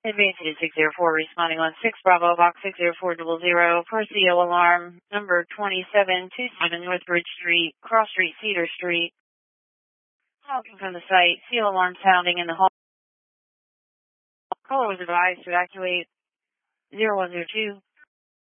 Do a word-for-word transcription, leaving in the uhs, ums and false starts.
Advance to six zero four, responding on six Bravo, box six zero four zero zero, for C O alarm, number twenty-seven twenty-seven North Bridge Street, Cross Street, Cedar Street. Talking from the site, C O alarm sounding in the hall. Caller was advised to evacuate zero one zero two.